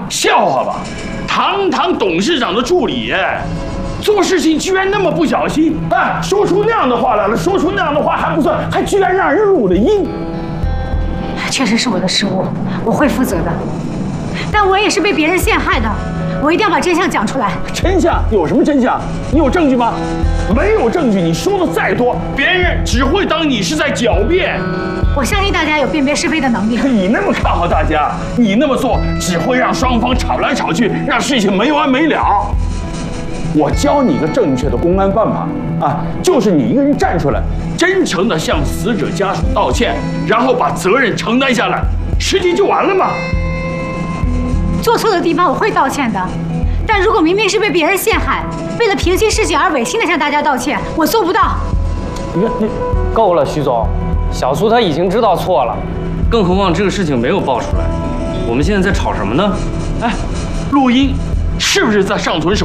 笑话吧！堂堂董事长的助理，做事情居然那么不小心，哎，说出那样的话来了，说出那样的话还不算，还居然让人录了音。 确实是我的失误，我会负责的。但我也是被别人陷害的，我一定要把真相讲出来。 真相有什么真相？你有证据吗？没有证据，你说的再多，别人只会当你是在狡辩。 我相信大家有辨别是非的能力。 你那么看好大家，你那么做只会让双方吵来吵去，让事情没完没了。我教你个正确的公安办法啊，就是你一个人站出来，真诚地向死者家属道歉，然后把责任承担下来，事情就完了嘛。 做错的地方我会道歉的，但如果明明是被别人陷害，为了平息事情而违心地向大家道歉，我做不到。 你够了，徐总，小苏他已经知道错了，更何况这个事情没有爆出来，我们现在在吵什么呢？ 哎，录音是不是在上存手